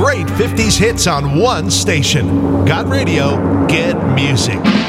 great 50s hits on one station. Got Radio, get music.